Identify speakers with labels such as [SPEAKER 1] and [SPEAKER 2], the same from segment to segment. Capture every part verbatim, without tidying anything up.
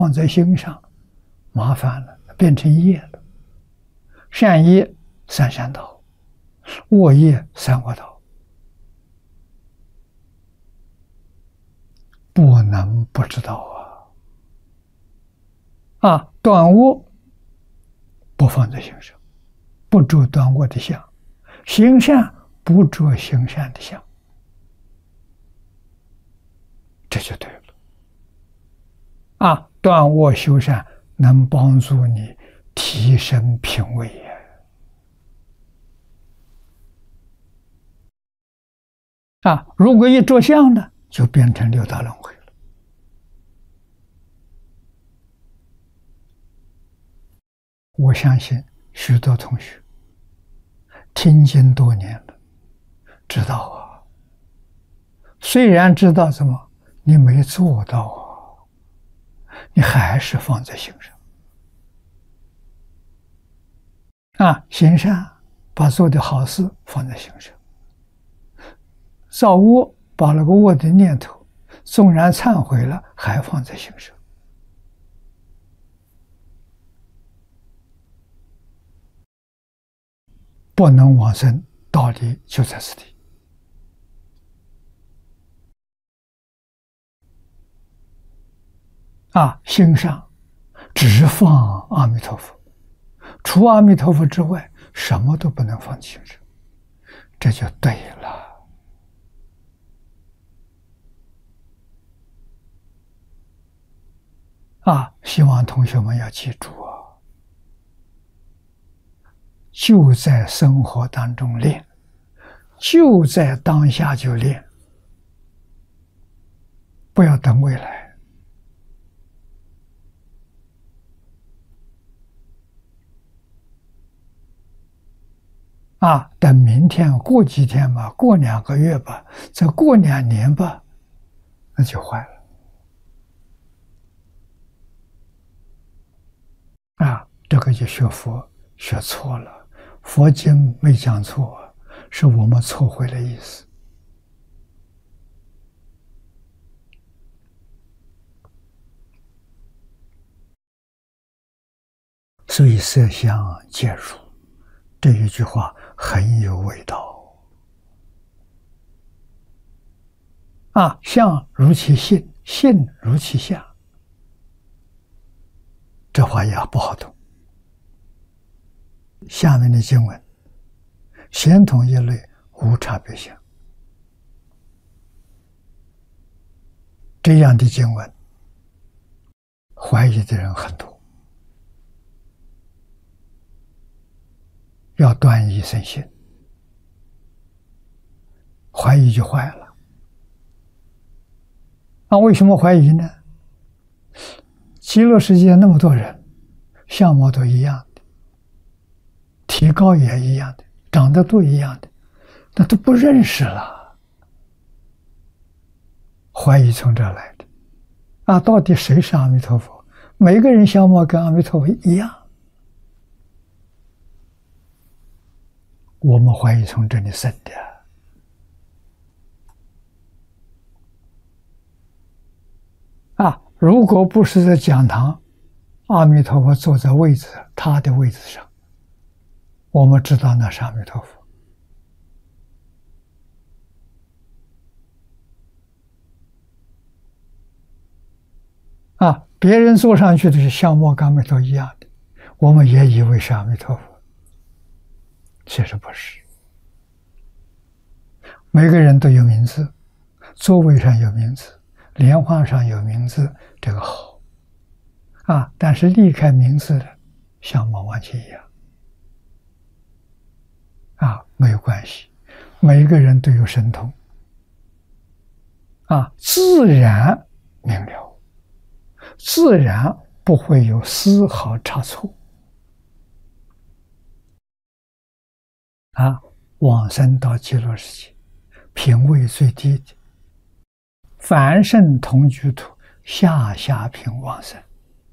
[SPEAKER 1] 放在心上，麻烦了，变成业了。善业三善道，恶业三恶道，不能不知道啊！啊，断恶不放在心上，不着断恶的相；行善不着行善的相，这就对了。啊，断恶修善能帮助你提升品位呀！啊，如果一着相呢，就变成六道轮回了。我相信许多同学听经多年了，知道啊。虽然知道怎么，你没做到啊，你还是放在心上。啊，行善，把做的好事放在心上；造恶，把那个恶的念头，纵然忏悔了，还放在心上。不能往生，道理就在此地。啊，心上只放阿弥陀佛，除阿弥陀佛之外，什么都不能放心上，这就对了。啊，希望同学们要记住啊，就在生活当中练，就在当下就练，不要等未来。啊，等明天，过几天吧，过两个月吧，再过两年吧，那就坏了。啊，这个就学佛学错了，佛经没讲错，是我们错会了意思。所以色相皆如，这一句话很有味道。啊，相如其性，性如其相，这话也不好懂。下面的经文，显统一类，无差别相。这样的经文，怀疑的人很多，要断疑生信，怀疑就坏了。那为什么怀疑呢？极乐世界那么多人，相貌都一样的，体高也一样的，长得都一样的，那都不认识了。怀疑从这儿来的。啊，到底谁是阿弥陀佛？每个人相貌跟阿弥陀佛一样。我们怀疑从这里生的。啊，如果不是在讲堂，阿弥陀佛坐在位置，他的位置上，我们知道那是阿弥陀佛。啊，别人坐上去的是相貌跟阿弥陀一样的，我们也以为是阿弥陀佛，其实不是。每个人都有名字，座位上有名字，莲花上有名字，这个好啊。但是离开名字的相貌完全一样啊，没有关系。每个人都有神通啊，自然明了，自然不会有丝毫差错啊。往生到极乐世界，品位最低的凡圣同居土下下品往生，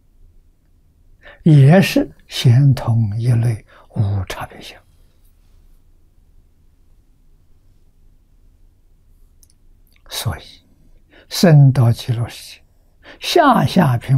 [SPEAKER 1] 也是显统一类，无差别相。所以升到极乐世界，下下品